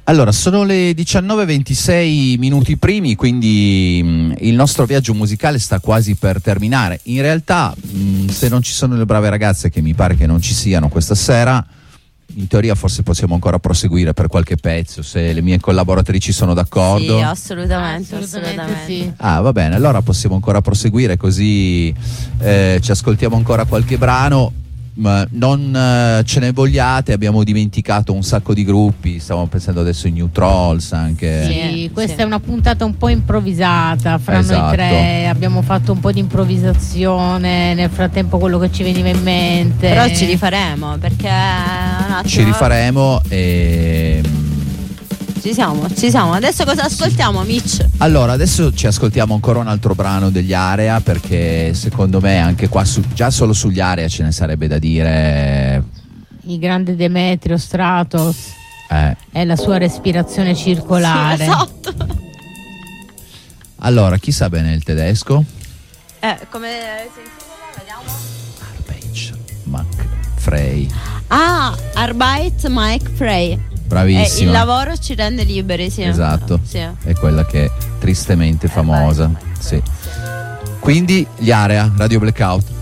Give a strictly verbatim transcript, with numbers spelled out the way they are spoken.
Allora, sono le diciannove e ventisei minuti primi, quindi mh, il nostro viaggio musicale sta quasi per terminare. In realtà, mh, se non ci sono le brave ragazze, che mi pare che non ci siano questa sera, in teoria forse possiamo ancora proseguire per qualche pezzo, se le mie collaboratrici sono d'accordo. Sì, assolutamente, Assolutamente, assolutamente. sì. Ah, va bene, allora possiamo ancora proseguire, così eh, ci ascoltiamo ancora qualche brano. Ma non eh, ce ne vogliate, abbiamo dimenticato un sacco di gruppi, stavo pensando adesso ai New Trolls anche. Sì, questa sì. è una puntata un po' improvvisata fra Esatto. noi tre, abbiamo fatto un po' di improvvisazione, nel frattempo quello che ci veniva in mente. Però ci rifaremo, perché un attimo, Ci rifaremo e... Ci siamo, ci siamo. Adesso cosa ascoltiamo, Mitch? Allora, adesso ci ascoltiamo ancora un altro brano degli Area, perché secondo me anche qua su, già solo sugli Area ce ne sarebbe da dire. Il grande Demetrio Stratos Eh. è la sua respirazione circolare. Sì, esatto. Allora, chi sa bene il tedesco? Eh, come si intitola? Vediamo. Arbeit, Mac Frey. Ah, Arbeit Mike Frey. Bravissimo. Eh, il lavoro ci rende liberi, sì. Esatto. Sì. È quella che è tristemente famosa. Arbeit, Mike Sì. Frey, sì. Quindi gli Area, Radio Blackout.